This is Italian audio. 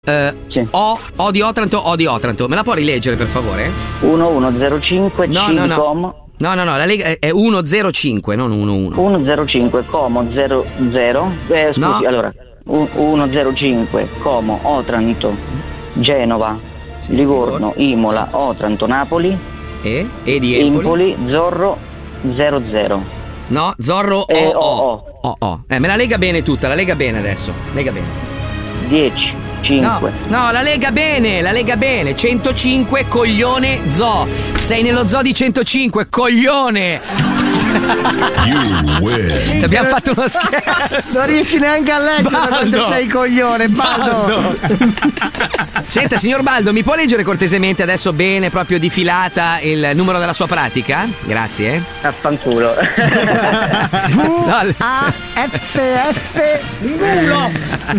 Sì. O di Otranto, O di Otranto. Me la può rileggere per favore? 1105 No, C no, di no. Como. No, la Lega è 105, non 11. 105 Como 00. Scusi, No. allora 105 Como, Otranto, Genova, Sì, Livorno, Imola, Otranto, Napoli E di Empoli? Zorro 00. No, Zorro O. Me la lega bene tutta, la lega bene adesso. Lega bene. 10 5. No, la lega bene. 105, coglione, zoo. Sei nello zoo di 105, coglione. Ti abbiamo fatto uno scherzo. Non riesci neanche a leggere quando sei coglione, Baldo. Senta, signor Baldo, mi può leggere cortesemente adesso bene, proprio di filata, il numero della sua pratica? Grazie. Affanculo. VAFF nulo.